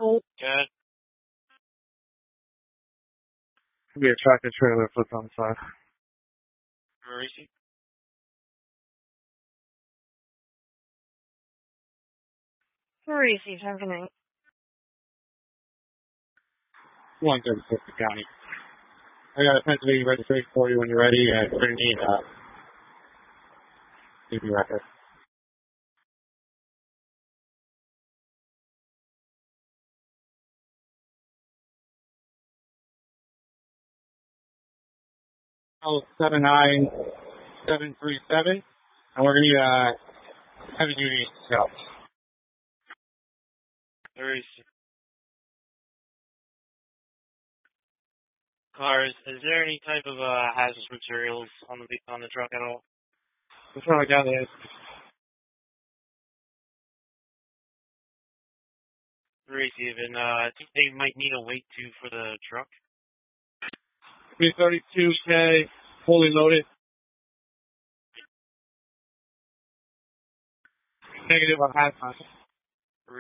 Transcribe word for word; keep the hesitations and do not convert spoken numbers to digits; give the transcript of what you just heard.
Good. Be a tractor trailer flipped on the side. Mauricio. Mauricio, happening. one thirty-six County. I got a Pennsylvania registration for you when you're ready, and we're going to need a C P record. Oh, seven nine seven three seven, and we're going to need a heavy duty help. Mauricio. Cars, is there any type of uh, hazardous materials on the on the truck at all? That's what I got is. Mauricio, and uh, I think they might need a weight too for the truck. three thirty-two K, fully loaded. Negative on half.